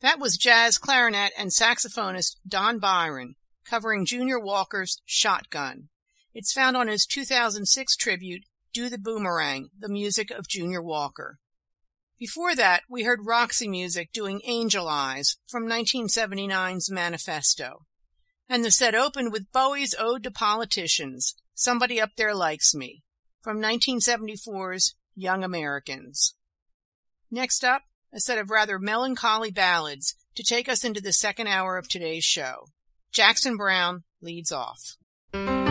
That was jazz clarinet and saxophonist Don Byron covering Junior Walker's Shotgun. It's found on his 2006 tribute, Do the Boomerang, the music of Junior Walker. Before that, we heard Roxy Music doing Angel Eyes from 1979's Manifesto. And the set opened with Bowie's Ode to Politicians, Somebody Up There Likes Me, from 1974's Young Americans. Next up, a set of rather melancholy ballads to take us into the second hour of today's show. Jackson Browne leads off.